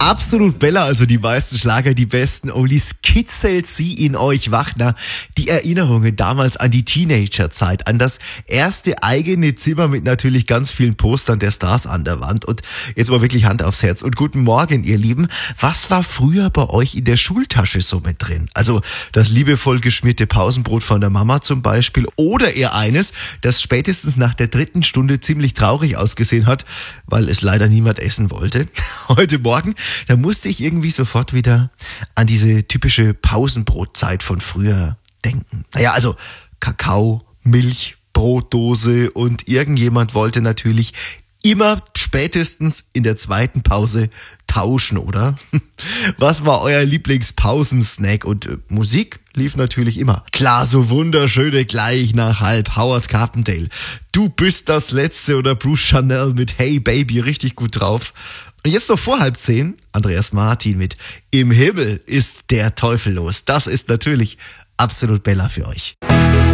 Absolut Bella, also die meisten Schlager, die besten Oldies, kitzelt sie in euch wach. Na, die Erinnerungen damals an die Teenagerzeit, an das erste eigene Zimmer mit natürlich ganz vielen Postern der Stars an der Wand. Und jetzt mal wirklich Hand aufs Herz und guten Morgen, ihr Lieben. Was war früher bei euch in der Schultasche so mit drin? Also das liebevoll geschmierte Pausenbrot von der Mama zum Beispiel oder eher eines, das spätestens nach der 3. Stunde ziemlich traurig ausgesehen hat, weil es leider niemand essen wollte. Heute Morgen, da musste ich irgendwie sofort wieder an diese typische Pausenbrotzeit von früher denken. Naja, also Kakao, Milch, Brotdose und irgendjemand wollte natürlich immer spätestens in der 2. Pause tauschen, oder? Was war euer Lieblingspausensnack? Und Musik lief natürlich immer. Klar, so wunderschöne gleich nach halb. Howard Carpendale. Du bist das Letzte oder Bruce Chanel mit Hey Baby, richtig gut drauf. Und jetzt noch vor 9:30, Andreas Martin mit Im Himmel ist der Teufel los. Das ist natürlich absolut Bella für euch.